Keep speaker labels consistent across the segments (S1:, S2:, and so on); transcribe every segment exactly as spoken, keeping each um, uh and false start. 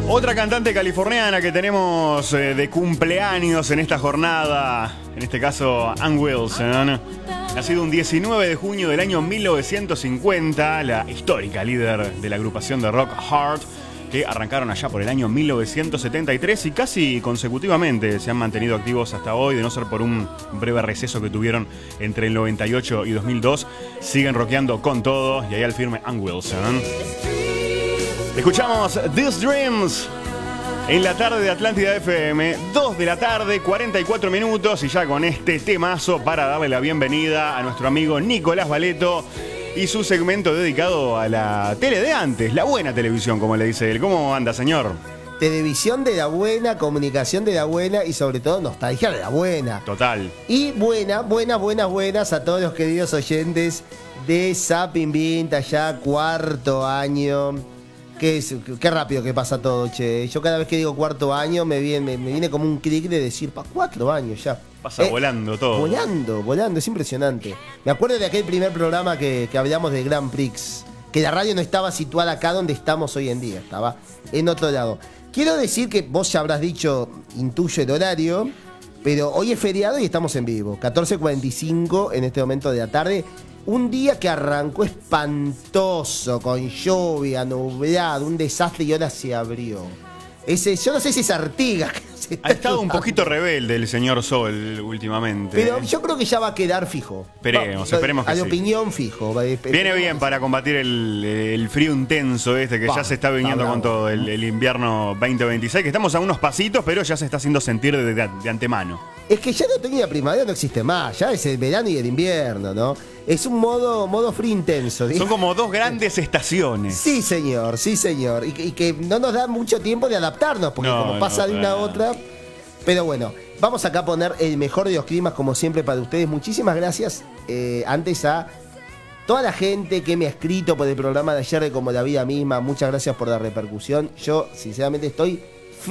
S1: Otra cantante californiana que tenemos eh, de cumpleaños en esta jornada, en este caso Ann Wilson, nacido un diecinueve de junio del año mil novecientos cincuenta, la histórica líder de la agrupación de rock Heart, que arrancaron allá por el año mil novecientos setenta y tres y casi consecutivamente se han mantenido activos hasta hoy, de no ser por un breve receso que tuvieron entre el noventa y ocho y dos mil dos. Siguen rockeando con todo y ahí al firme Ann Wilson. Escuchamos These Dreams en la tarde de Atlántida F M, dos de la tarde, cuarenta y cuatro minutos, y ya con este temazo para darle la bienvenida a nuestro amigo Nicolás Baleto y su segmento dedicado a la tele de antes, la buena televisión, como le dice él. ¿Cómo anda, señor?
S2: Televisión de la buena, comunicación de la buena y sobre todo nostalgia de la buena.
S1: Total.
S2: Y buena, buenas, buenas, buenas a todos los queridos oyentes de Zapping Vintage, ya cuarto año. Qué, qué rápido que pasa todo, che. Yo cada vez que digo cuarto año me viene, me viene como un clic de decir, pa, cuatro años ya.
S1: Pasa
S2: eh,
S1: volando todo.
S2: Volando, volando, es impresionante. Me acuerdo de aquel primer programa que, que hablamos de Grand Prix, que la radio no estaba situada acá donde estamos hoy en día, estaba en otro lado. Quiero decir que vos ya habrás dicho, intuyo el horario, pero hoy es feriado y estamos en vivo, catorce cuarenta y cinco en este momento de la tarde. Un día que arrancó espantoso, con lluvia, nublado, un desastre y ahora se abrió. Ese, yo no sé si es Artigas. Que se
S1: ha estado un poquito rebelde el señor Sol últimamente.
S2: Pero yo creo que ya va a quedar fijo.
S1: Esperemos,
S2: va,
S1: esperemos que
S2: a
S1: sí.
S2: A la opinión fijo.
S1: Viene bien para combatir el, el frío intenso este que va, ya se está viniendo con todo, el, el invierno veinte veintiséis, que estamos a unos pasitos, pero ya se está haciendo sentir de, de, de antemano.
S2: Es que ya el otoño y la primavera no existe más, ya es el verano y el invierno, ¿no? Es un modo, modo frío intenso. ¿Sí?
S1: Son como dos grandes estaciones.
S2: Sí, señor, sí, señor. Y, y que no nos da mucho tiempo de adaptarnos, porque no, como pasa no, de una a otra. Pero bueno, vamos acá a poner el mejor de los climas, como siempre, para ustedes. Muchísimas gracias eh, antes a toda la gente que me ha escrito por el programa de ayer de Como la Vida Misma. Muchas gracias por la repercusión. Yo, sinceramente, estoy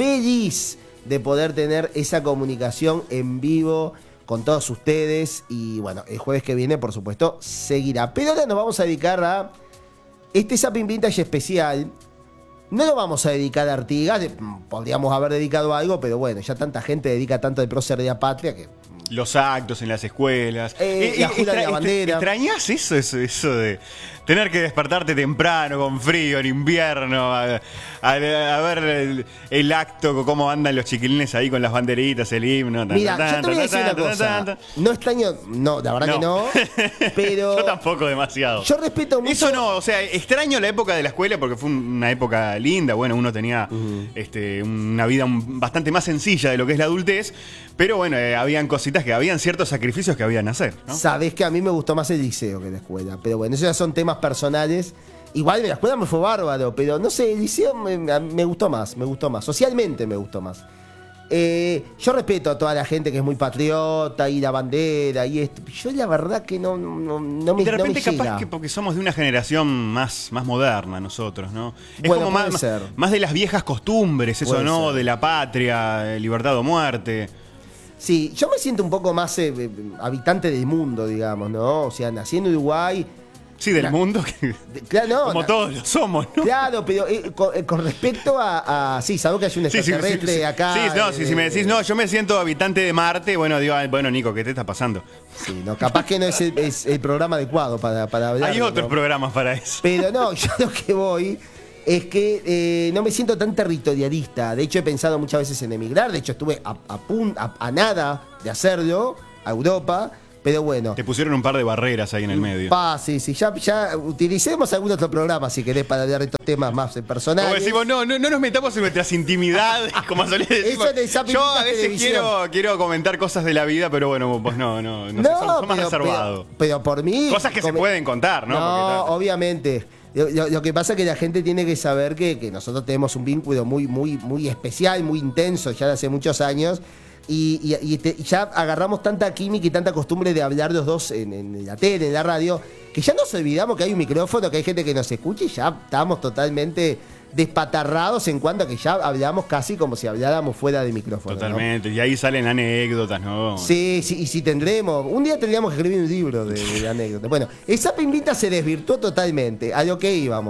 S2: feliz de poder tener esa comunicación en vivo con todos ustedes. Y bueno, el jueves que viene, por supuesto, seguirá. Pero ahora nos vamos a dedicar a este Zapping Vintage especial. No lo vamos a dedicar a Artigas, podríamos haber dedicado a algo, pero bueno, ya tanta gente dedica tanto de prócer de la patria que...
S1: Los actos en las escuelas.
S2: Eh, eh, la jura de la bandera.
S1: ¿Extrañás eso, eso, eso de tener que despertarte temprano, con frío, en invierno, a, a, a ver el, el acto, cómo andan los chiquilines ahí con las banderitas, el himno? Tan,
S2: Mira,
S1: tan,
S2: yo te voy a decir
S1: tan,
S2: una cosa.
S1: Tan, tan.
S2: No extraño, no, la verdad no. que no, pero...
S1: Yo tampoco demasiado.
S2: Yo respeto mucho...
S1: Eso no, o sea, extraño la época de la escuela porque fue una época linda, bueno, uno tenía uh-huh. este, una vida bastante más sencilla de lo que es la adultez, pero bueno, eh, habían cositas que habían ciertos sacrificios que habían que hacer, ¿no?
S2: Sabés que a mí me gustó más el liceo que la escuela, pero bueno, esos ya son temas personales. Igual de la escuela me fue bárbaro, pero no sé, el liceo me, me gustó más, me gustó más, socialmente me gustó más. Eh, yo respeto a toda la gente que es muy patriota y la bandera y esto. Yo la verdad que no, no, no me,
S1: y de repente
S2: no me
S1: capaz
S2: llega.
S1: que porque somos de una generación más, más moderna nosotros, ¿no? Es
S2: bueno,
S1: como más,
S2: ser.
S1: más de las viejas costumbres, eso,
S2: puede
S1: ¿no?
S2: ser.
S1: De la patria, libertad o muerte.
S2: Sí, yo me siento un poco más eh, habitante del mundo, digamos, ¿no? O sea, nací en Uruguay.
S1: Sí, del
S2: na,
S1: mundo, que,
S2: de, claro, no,
S1: como
S2: na,
S1: todos lo somos, ¿no?
S2: Claro, pero eh, con, eh, con respecto a, a... Sí, sabes que hay un extraterrestre
S1: sí, sí, sí,
S2: acá.
S1: Sí, no,
S2: eh,
S1: si, si me decís, no, yo me siento habitante de Marte, bueno, digo, bueno, Nico, ¿qué te está pasando?
S2: Sí, no, capaz que no es el, es el programa adecuado para, para hablar.
S1: Hay otros
S2: ¿no?
S1: programas para eso.
S2: Pero no, yo lo que voy... Es que eh, no me siento tan territorialista. De hecho, he pensado muchas veces en emigrar. De hecho, estuve a, a, a, a nada de hacerlo a Europa. Pero bueno.
S1: Te pusieron un par de barreras ahí en el medio.
S2: Pa, sí, sí. Ya, ya utilicemos algún otro programa, si querés, para hablar de estos temas más personales.
S1: Como decimos, no, no, no nos metamos en nuestras intimidades, como solés decir.
S2: Eso de
S1: Yo a veces quiero, quiero comentar cosas de la vida, pero bueno, pues no, no, no,
S2: no
S1: sé, son, son más
S2: pero,
S1: reservados.
S2: Pero, pero por mí...
S1: Cosas que se pueden contar, ¿no?
S2: No,
S1: Porque,
S2: obviamente. Lo, lo que pasa es que la gente tiene que saber que, que nosotros tenemos un vínculo muy, muy, muy especial, muy intenso, ya de hace muchos años. Y, y, y, te, y ya agarramos tanta química y tanta costumbre de hablar los dos en, en la tele, en la radio, que ya nos olvidamos que hay un micrófono, que hay gente que nos escucha y ya estamos totalmente despatarrados en cuanto a que ya hablamos casi como si habláramos fuera de micrófono.
S1: Totalmente,
S2: ¿no?
S1: Y ahí salen anécdotas, ¿no?
S2: Sí, sí, y si tendremos, un día tendríamos que escribir un libro de, de anécdotas. Bueno, el Zapping Vintage se desvirtuó totalmente, a lo que íbamos.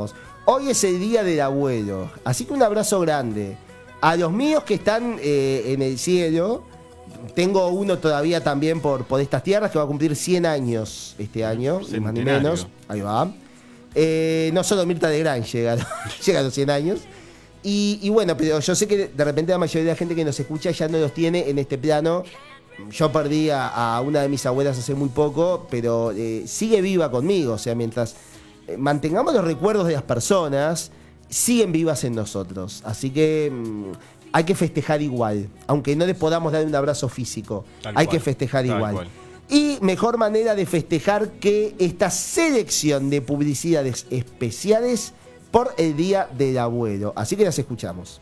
S2: hoy es el día del abuelo. Así que un abrazo grande. A los míos que están eh, en el cielo, tengo uno todavía también por, por estas tierras que va a cumplir cien años este año, ni más ni menos. Ahí va. Eh, no solo Mirta Legrand llega, llega a los cien años. Y, y bueno, pero yo sé que de repente la mayoría de la gente que nos escucha ya no los tiene en este plano. Yo perdí a, a una de mis abuelas hace muy poco, pero eh, sigue viva conmigo. O sea, mientras eh, mantengamos los recuerdos de las personas, siguen vivas en nosotros. Así que mmm, hay que festejar igual. Aunque no les podamos dar un abrazo físico, Tal hay cual. que festejar Tal igual. Cual. Y mejor manera de festejar que esta selección de publicidades especiales por el Día del Abuelo. Así que las escuchamos.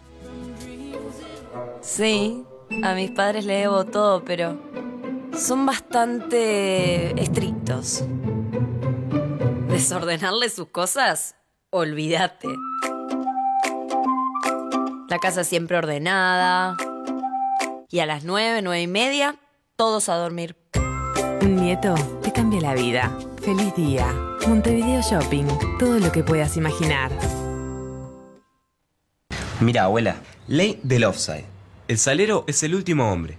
S3: Sí, a mis padres les debo todo, pero son bastante estrictos. ¿Desordenarles sus cosas? Olvídate. La casa siempre ordenada. Y a las nueve, nueve y media, todos a dormir.
S4: Un nieto te cambia la vida. Feliz día. Montevideo Shopping. Todo lo que puedas imaginar.
S5: Mira, abuela. Ley del offside. El salero es el último hombre.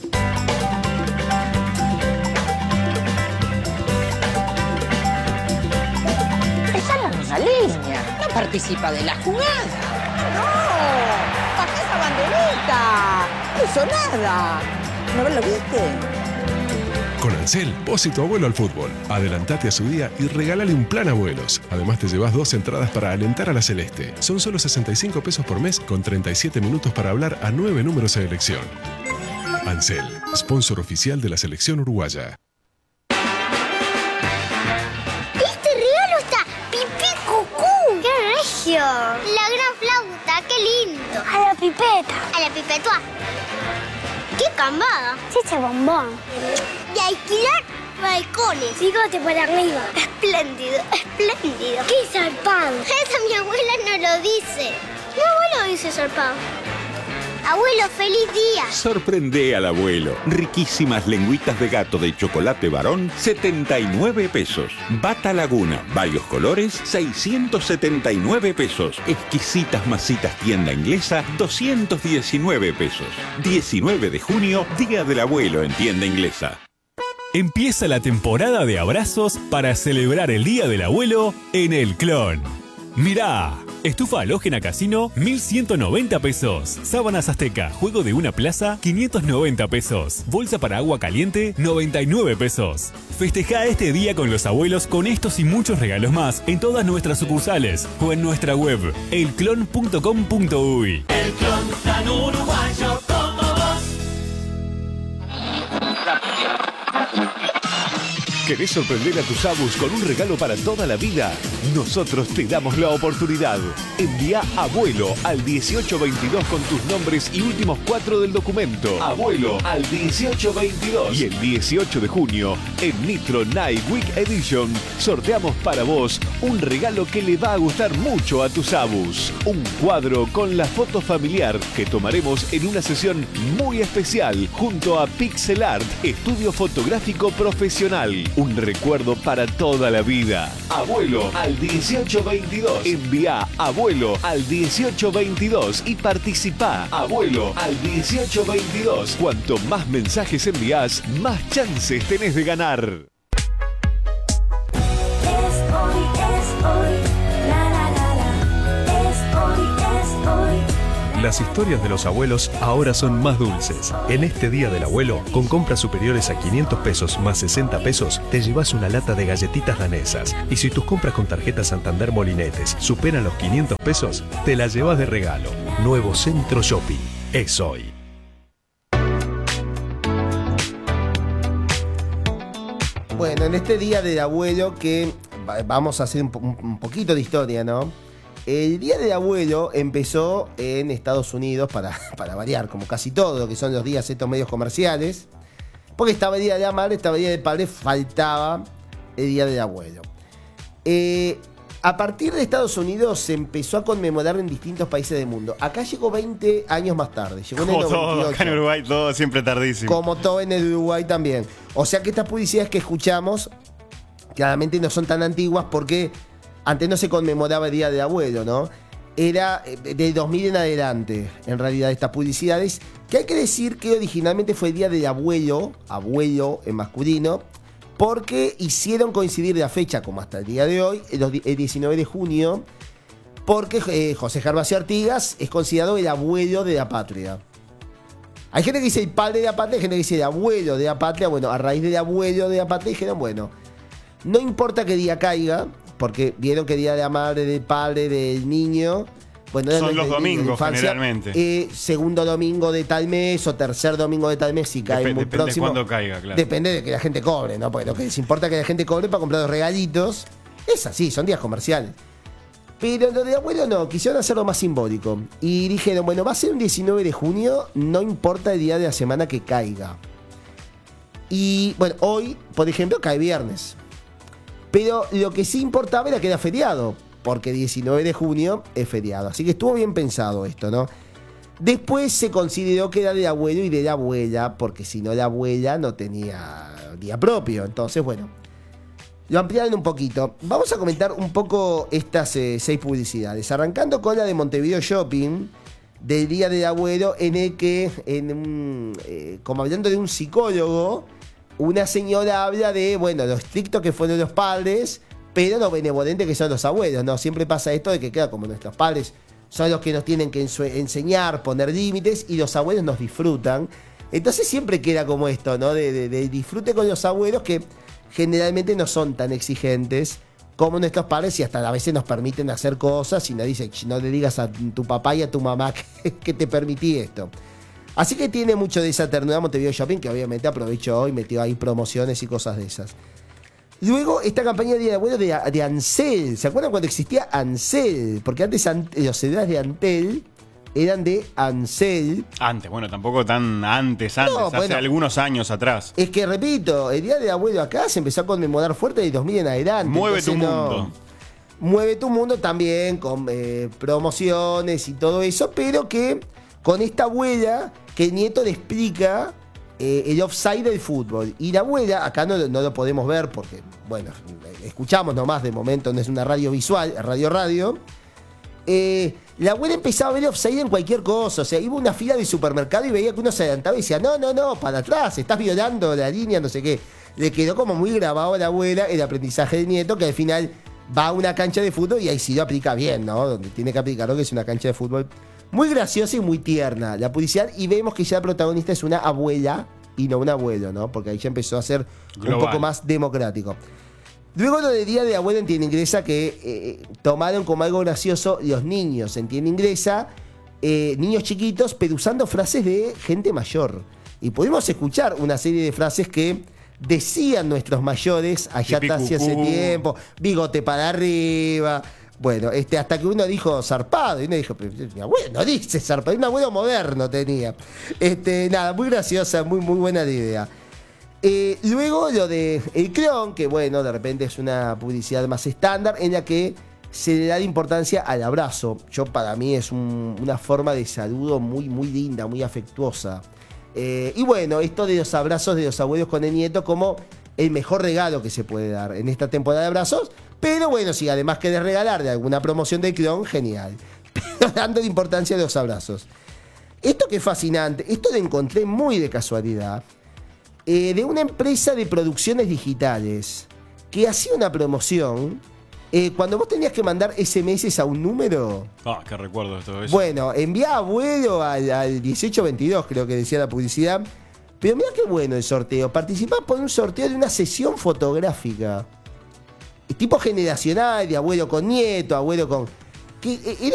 S6: Está en la misma línea. No participa de la jugada. No. Baja esa banderita. No hizo nada. ¿No lo viste?
S7: Con Ansel, vos y tu abuelo al fútbol. Adelantate a su día y regálale un plan abuelos. Además te llevas dos entradas para alentar a la Celeste. Son solo sesenta y cinco pesos por mes con treinta y siete minutos para hablar a nueve números de elección. Ansel, sponsor oficial de la selección uruguaya.
S8: Este regalo está pipí cucú. ¡Qué regio! La gran flauta, qué lindo. A la pipeta. A la pipetúa. ¡Qué cambada! Chicha bombón. Y alquilar balcones. Bigote por arriba. Espléndido, espléndido. ¡Qué zarpado! Eso mi abuela no lo dice. Mi abuelo dice zarpado. Abuelo, feliz día.
S9: Sorprende al abuelo. Riquísimas lengüitas de gato de chocolate Barón, setenta y nueve pesos. Bata Laguna, varios colores, seiscientos setenta y nueve pesos. Exquisitas masitas tienda inglesa, doscientos diecinueve pesos. diecinueve de junio, Día del Abuelo en tienda inglesa.
S10: Empieza la temporada de abrazos para celebrar el Día del Abuelo en El Clon. Mirá, estufa halógena casino, mil ciento noventa pesos. Sábanas Azteca, juego de una plaza, quinientos noventa pesos. Bolsa para agua caliente, noventa y nueve pesos. Festeja este día con los abuelos con estos y muchos regalos más en todas nuestras sucursales o en nuestra web, el clon punto com punto uy.
S11: El Clon tan uruguayo como vos.
S12: ¿Querés sorprender a tus abus con un regalo para toda la vida? Nosotros te damos la oportunidad. Envía abuelo al dieciocho veintidós con tus nombres y últimos cuatro del documento. Abuelo al dieciocho veintidós. Y el dieciocho de junio, en Nitro Night Week Edition, sorteamos para vos un regalo que le va a gustar mucho a tus abus. Un cuadro con la foto familiar que tomaremos en una sesión muy especial junto a Pixel Art, estudio fotográfico profesional. Un recuerdo para toda la vida. Abuelo al dieciocho veintidós. Envía abuelo al dieciocho veintidós y participá. Abuelo al dieciocho veintidós. Cuanto más mensajes envías, más chances tenés de ganar.
S13: Es hoy, es hoy. La, la, la, la. Es hoy, es hoy.
S14: Las historias de los abuelos ahora son más dulces. En este Día del Abuelo, con compras superiores a quinientos pesos más sesenta pesos, te llevas una lata de galletitas danesas. Y si tus compras con tarjeta Santander Molinetes superan los quinientos pesos, te la llevas de regalo. Nuevo Centro Shopping. Es hoy.
S2: Bueno, en este Día del Abuelo que vamos a hacer un, po- un poquito de historia, ¿no? El Día del Abuelo empezó en Estados Unidos, para, para variar, como casi todo lo que son los días estos medios comerciales. Porque estaba el Día de la Madre, estaba el Día del Padre, faltaba el Día del Abuelo. Eh, a partir de Estados Unidos se empezó a conmemorar en distintos países del mundo. Acá llegó veinte años más tarde. Llegó en el
S1: Como todo,
S2: noventa y ocho.
S1: acá en Uruguay todo siempre tardísimo.
S2: Como todo en el Uruguay también. O sea que estas publicidades que escuchamos claramente no son tan antiguas porque antes no se conmemoraba el Día del Abuelo, ¿no? Era de dos mil en adelante, en realidad, estas publicidades, que hay que decir que originalmente fue el Día del Abuelo, abuelo en masculino, porque hicieron coincidir la fecha, como hasta el día de hoy, el diecinueve de junio, porque eh, José Gervasio Artigas es considerado el abuelo de la patria. Hay gente que dice el padre de la patria, hay gente que dice el abuelo de la patria. Bueno, a raíz del abuelo de la patria dijeron, bueno, no importa qué día caiga, porque vieron que día de la madre, del padre, del niño, bueno,
S1: son
S2: no,
S1: los
S2: de,
S1: domingos
S2: de infancia,
S1: generalmente.
S2: Eh, segundo domingo de tal mes o tercer domingo de tal mes, si cae
S1: Dep-
S2: muy
S1: depende
S2: próximo.
S1: de cuándo caiga, claro.
S2: Depende de que la gente cobre, ¿no? Porque lo que les importa es que la gente cobre para comprar los regalitos. Es así, son días comerciales. Pero lo de abuelo no, quisieron hacerlo más simbólico. Y dijeron, bueno, va a ser un diecinueve de junio, no importa el día de la semana que caiga. Y bueno, hoy, por ejemplo, cae viernes. Pero lo que sí importaba era que era feriado, porque diecinueve de junio es feriado. Así que estuvo bien pensado esto, ¿no? Después se consideró que era del abuelo y de la abuela, porque si no la abuela no tenía día propio. Entonces, bueno, lo ampliaron un poquito. Vamos a comentar un poco estas eh, seis publicidades. Arrancando con la de Montevideo Shopping, del Día del Abuelo, en el que, en un, eh, como hablando de un psicólogo, una señora habla de, bueno, lo estricto que fueron los padres, pero lo benevolente que son los abuelos, ¿no? Siempre pasa esto de que, claro, como nuestros padres son los que nos tienen que enseñar, poner límites, y los abuelos nos disfrutan. Entonces siempre queda como esto, ¿no? De, de, de disfrute con los abuelos, que generalmente no son tan exigentes como nuestros padres, y hasta a veces nos permiten hacer cosas y no, dice, no le digas a tu papá y a tu mamá que, que te permití esto. Así que tiene mucho de esa ternura Montevideo Shopping, que obviamente aprovechó y metió ahí promociones y cosas de esas. Luego, esta campaña de Día de Abuelo de, de Ansel. ¿Se acuerdan cuando existía Ansel? Porque antes los celulares de Antel eran de Ansel.
S1: Antes, bueno, tampoco tan antes, antes,
S2: No,
S1: hace
S2: bueno.
S1: algunos años atrás.
S2: Es que, repito, el Día del Abuelo acá se empezó a conmemorar fuerte de dos mil en adelante.
S1: Mueve
S2: Entonces,
S1: tu
S2: no-
S1: mundo.
S2: Mueve tu mundo también con eh, promociones y todo eso, pero que con esta abuela que el nieto le explica eh, el offside del fútbol. Y la abuela, acá no, no lo podemos ver porque, bueno, escuchamos nomás de momento, no es una radio visual, es radio radio. Eh, la abuela empezaba a ver offside en cualquier cosa. O sea, iba a una fila de supermercado y veía que uno se adelantaba y decía, no, no, no, para atrás, estás violando la línea, no sé qué. Le quedó como muy grabado a la abuela el aprendizaje del nieto, que al final va a una cancha de fútbol y ahí sí lo aplica bien, ¿no? Donde tiene que aplicarlo, que es una cancha de fútbol muy graciosa y muy tierna la publicidad. Y vemos que ya la protagonista es una abuela y no un abuelo, ¿no? Porque ahí ya empezó a ser
S1: Global.
S2: un poco más democrático. Luego lo de Día de Abuelo en Tienda Inglesa, que eh, tomaron como algo gracioso los niños en Tienda Inglesa, eh, niños chiquitos, pero usando frases de gente mayor. Y pudimos escuchar una serie de frases que decían nuestros mayores allá
S1: Pipí,
S2: hace
S1: cucú.
S2: tiempo, bigote para arriba. Bueno, este, hasta que uno dijo zarpado, y uno dijo, pero mi abuelo no dice zarpado, un abuelo moderno tenía. Este, nada, muy graciosa, muy, muy buena la idea. Eh, luego lo de El Clon, que bueno, de repente es una publicidad más estándar en la que se le da importancia al abrazo. Yo, para mí, es un- una forma de saludo muy, muy linda, muy afectuosa. Eh, y bueno, esto de los abrazos de los abuelos con el nieto como el mejor regalo que se puede dar en esta temporada de abrazos. Pero bueno, si además querés regalarle alguna promoción de Clon, genial. Pero dando importancia a los abrazos. Esto que es fascinante, esto lo encontré muy de casualidad, eh, de una empresa de producciones digitales que hacía una promoción eh, cuando vos tenías que mandar ese eme ese a un número.
S1: Ah, qué recuerdo de todo eso.
S2: Bueno, envía abuelo al, al dieciocho veintidós, creo que decía la publicidad. Pero mira qué bueno el sorteo. Participás por un sorteo de una sesión fotográfica. Tipo generacional, de abuelo con nieto, abuelo con... Que eh, era